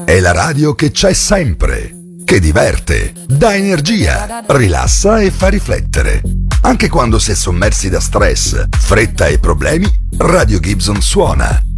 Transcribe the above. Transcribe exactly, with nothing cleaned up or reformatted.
È la radio che c'è sempre, che diverte, dà energia, rilassa e fa riflettere. Anche quando si è sommersi da stress, fretta e problemi, Radio Gibson suona.